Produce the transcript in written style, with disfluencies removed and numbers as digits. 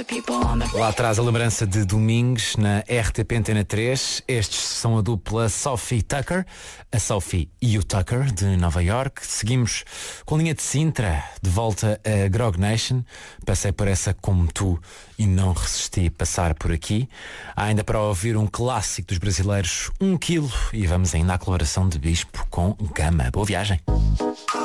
Lá atrás a lembrança de Domingos na RTP Antena 3. Estes são a dupla Sophie Tucker, a Sophie e o Tucker de Nova York. Seguimos com a linha de Sintra, de volta a Grog Nation. Passei por essa como tu e não resisti a passar por aqui. Há ainda para ouvir um clássico dos brasileiros, 1 quilo, e vamos ainda à coloração de Bispo com Gama. Boa viagem.